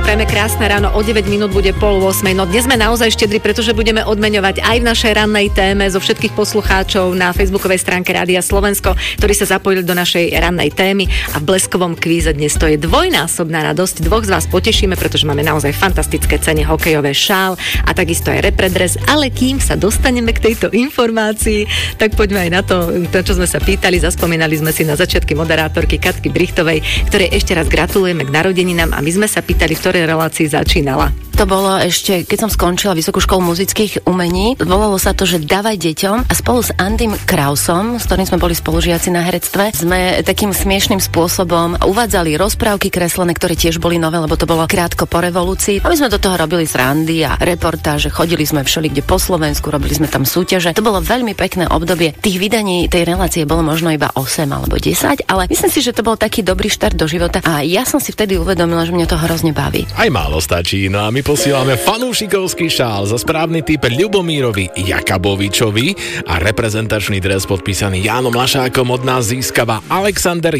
prajeme krásne ráno, o 9 minút bude 7:30. No dnes sme naozaj štedri, pretože budeme odmeňovať aj v našej rannej téme zo všetkých poslucháčov na facebookovej stránke Rádia Slovensko, ktorí sa zapojili do našej rannej témy a v bleskovom kvíze dnes to je dvojnásobná radosť. Dvoch z vás potešíme, pretože máme naozaj fantastické ceny, hokejové šál a takisto aj repredres, ale kým sa dostaneme k tejto informácii, tak poďme aj na to, čo sme sa pýtali, zaspomínali sme si na začiatky moderátorky Katky Brichtovej, ktorej ešte raz gratulujeme k narodeninám a my sme sa pýtali, v ktorej relácii začínala. To bolo ešte, keď som skončila Vysokú školu muzických umení. Volalo sa to, že Dávaj deťom a spolu s Andym Krausom, s ktorým sme boli spolužiaci na herectve, sme takým smiešným spôsobom uvádzali rozprávky kreslené, ktoré tiež boli nové, lebo to bolo krátko po revolúcii. A my sme do toho robili srandy a reportáže, chodili sme všelikde po Slovensku, robili sme tam súťaže. To bolo veľmi pekné obdobie. Tých vydaní tej relácie bolo možno iba 8 alebo 10, ale myslím si, že to bol taký dobrý štart do života a ja som si vtedy uvedomila, že mňa to hrozne baví. Aj málo stačí, no a my posielame fanúšikovský šál za správny typ Ľubomírovi Jakabovičovi a reprezentačný dres podpísaný Jánom Lašákom od nás získava Alexander